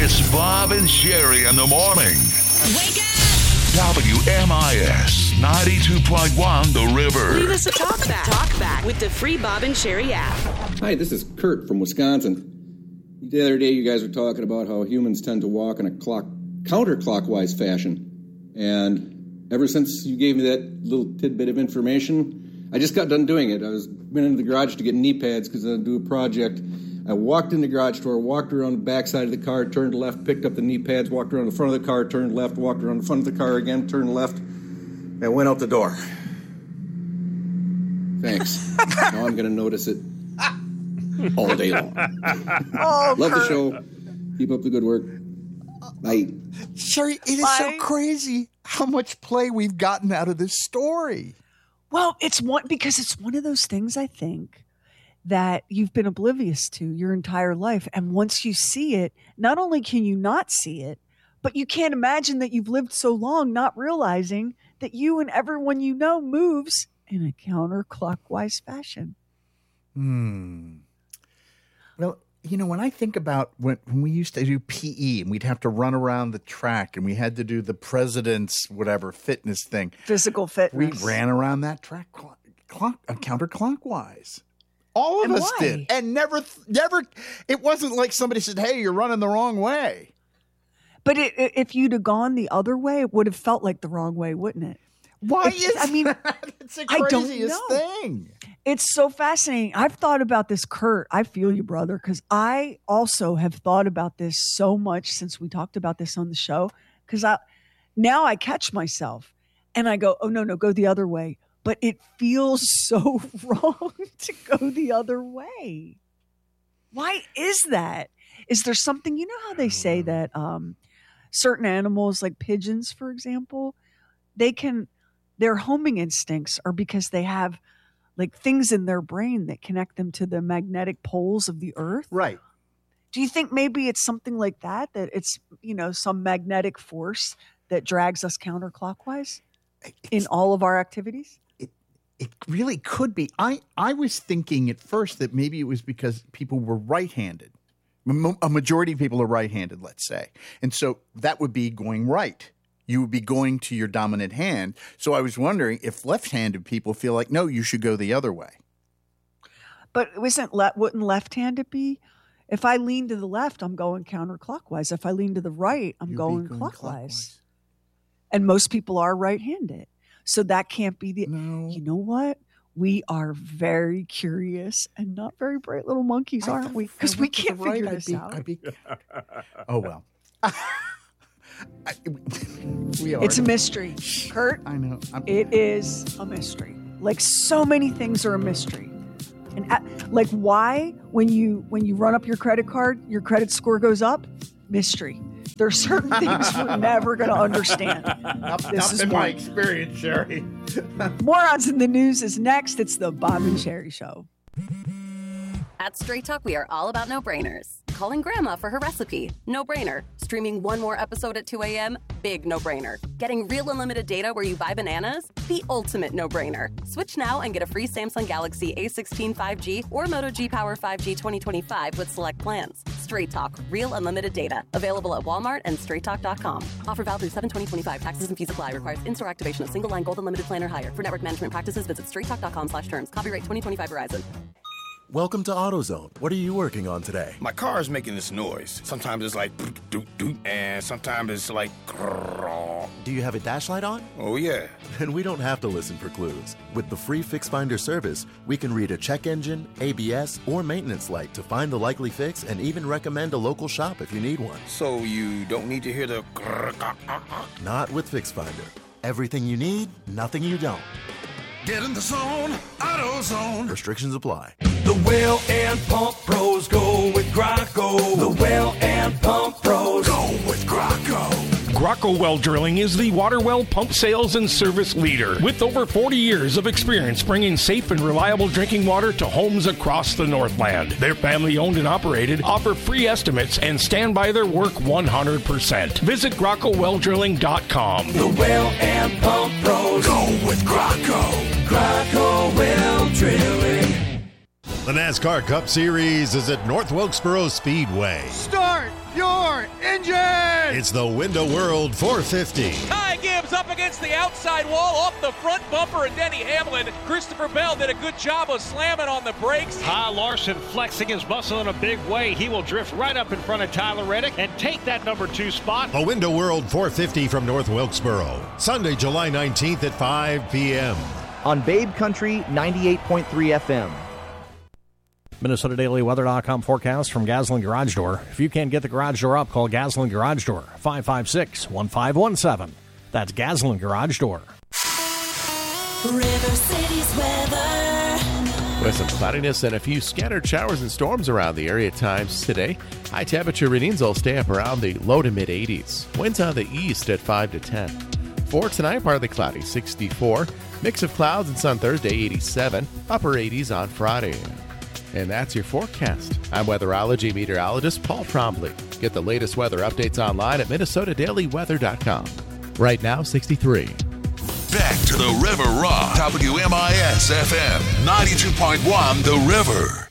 It's Bob and Sherry in the morning. Wake up! WMIS 92.1 The River. Leave us a talk back with the free Bob and Sherry app. Hi, this is Kurt from Wisconsin. The other day you guys were talking about how humans tend to walk in a counterclockwise fashion. And ever since you gave me that little tidbit of information, I just got done doing it. I was been into the garage to get knee pads because I do a project. I walked in the garage door, walked around the back side of the car, turned left, picked up the knee pads, walked around the front of the car, turned left, walked around the front of the car again, turned left, and went out the door. Thanks. Now I'm going to notice it all day long. Love the show. Keep up the good work. Bye. Sherry, it is so crazy how much play we've gotten out of this story. Well, it's one of those things, I think, that you've been oblivious to your entire life. And once you see it, not only can you not see it, but you can't imagine that you've lived so long not realizing that you and everyone you know moves in a counterclockwise fashion. Well, you know, when I think about when we used to do PE and we'd have to run around the track and we had to do the president's fitness thing. Physical fitness. We ran around that track counterclockwise. All of us did. And never, it wasn't like somebody said, hey, you're running the wrong way. But if you'd have gone the other way, it would have felt like the wrong way, wouldn't it? Why is that? It's the craziest thing. It's so fascinating. I've thought about this, Kurt. I feel you, brother, because I also have thought about this so much since we talked about this on the show. Because now I catch myself and I go, oh, no, go the other way. But it feels so wrong to go the other way. Why is that? Is there something, you know how they say that certain animals like pigeons, for example, their homing instincts are because they have like things in their brain that connect them to the magnetic poles of the earth. Right. Do you think maybe it's something like that it's, some magnetic force that drags us counterclockwise in all of our activities? It really could be. I was thinking at first that maybe it was because people were right-handed. A majority of people are right-handed, let's say. And so that would be going right. You would be going to your dominant hand. So I was wondering if left-handed people feel like, no, you should go the other way. But wouldn't left-handed be? If I lean to the left, I'm going counterclockwise. If I lean to the right, I'm going clockwise. And most people are right-handed. So that can't be No. You know what? We are very curious and not very bright little monkeys, aren't we? Because we can't figure this out. Oh, well. We are. It's a mystery. Kurt, I know. It is a mystery. Like so many things are a mystery. And like why, when you run up your credit card, your credit score goes up? Mystery. There are certain things we're never going to understand. Not in my experience, Sherry. Morons in the News is next. It's the Bob and Sherry Show. At Straight Talk, we are all about no-brainers. Calling Grandma for her recipe, no-brainer. Streaming one more episode at 2 a.m., big no-brainer. Getting real unlimited data where you buy bananas, the ultimate no-brainer. Switch now and get a free Samsung Galaxy A16 5G or Moto G Power 5G 2025 with select plans. Straight Talk, real unlimited data. Available at Walmart and straighttalk.com. Offer valid through 7/20/25. Taxes and fees apply. Requires in-store activation of single line gold unlimited plan or higher. For network management practices, visit straighttalk.com/terms. Copyright 2025 Verizon. Welcome to AutoZone. What are you working on today? My car is making this noise. Sometimes it's like doot doot, and sometimes it's like grrr. Do you have a dash light on? Oh yeah. Then we don't have to listen for clues. With the free Fix Finder service, we can read a check engine, ABS, or maintenance light to find the likely fix and even recommend a local shop if you need one. So you don't need to hear the grrr. Not with Fix Finder. Everything you need, nothing you don't. Get in the zone, AutoZone. Restrictions apply. The well and pump pros go with Graco. The well and pump pros Go with Graco. Graco Well Drilling is the water well pump sales and service leader with over 40 years of experience bringing safe and reliable drinking water to homes across the Northland. They're family owned and operated, offer free estimates, and stand by their work 100%. Visit GracoWellDrilling.com. The well and pump pros Go with Graco. Graco Well Drilling. The NASCAR Cup Series is at North Wilkesboro Speedway. Start your engine! It's the Window World 450. Ty Gibbs up against the outside wall, off the front bumper of Denny Hamlin. Christopher Bell did a good job of slamming on the brakes. Kyle Larson flexing his muscle in a big way. He will drift right up in front of Tyler Reddick and take that number 2 spot. The Window World 450 from North Wilkesboro. Sunday, July 19th at 5 p.m. on Babe Country 98.3 FM. MinnesotaDailyWeather.com forecast from Gaslin Garage Door. If you can't get the garage door up, call Gaslin Garage Door, 556-1517. That's Gaslin Garage Door. River City's weather. With some cloudiness and a few scattered showers and storms around the area at times today. High temperature readings will stay up around the low to mid-80s. Winds on the east at 5 to 10. For tonight, partly cloudy, 64. Mix of clouds and sun Thursday, 87. Upper 80s on Friday. And that's your forecast. I'm weatherology meteorologist Paul Trombley. Get the latest weather updates online at MinnesotaDailyWeather.com. Right now, 63. Back to the River Rock. WMIS FM 92.1 The River.